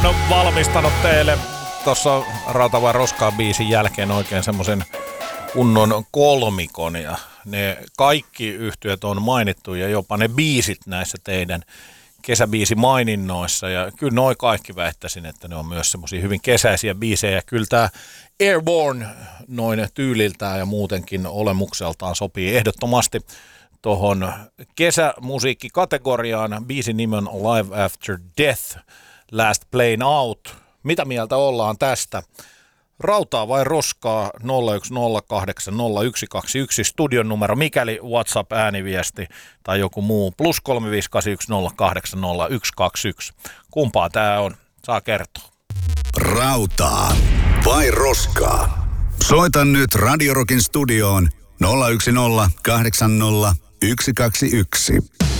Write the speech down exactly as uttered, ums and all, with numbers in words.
valmistanut teille tuossa Rautavaa roskaa biisin jälkeen oikein semmoisen kunnon kolmikon ja ne kaikki yhtyöt on mainittu ja jopa ne biisit näissä teidän kesäbiisimaininnoissa ja kyllä noi kaikki väittäisin, että ne on myös semmoisia hyvin kesäisiä biisejä ja kyllä tämä Airborne noin tyyliltään ja muutenkin olemukseltaan sopii ehdottomasti tuohon kesämusiikkikategoriaan. Biisin nimi on Live After Death, Last Plane Out. Mitä mieltä ollaan tästä? Rautaa vai roskaa nolla yksi nolla kahdeksan nolla yksi kaksi yksi studion numero, mikäli WhatsApp-ääniviesti tai joku muu, plus kolme viisi kahdeksan yksi nolla kahdeksan nolla yksi kaksi yksi. Kumpaa tää on? Saa kertoa. Rautaa vai roskaa? Soita nyt Radio Rockin studioon nolla yksi nolla kahdeksan nolla yksi kaksi yksi.